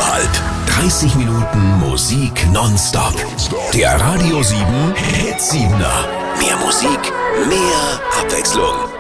7,5. 30 Minuten Musik nonstop. Der Radio 7 Hit 7er. Mehr Musik, mehr Abwechslung.